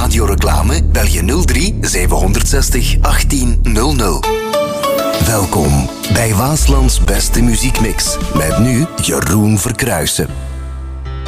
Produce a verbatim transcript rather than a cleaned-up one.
radioreclame? Bel je nul drie zevenhonderdzestig achttien nul nul. Welkom bij Waaslands beste muziekmix. Met nu Jeroen Verkruijsen.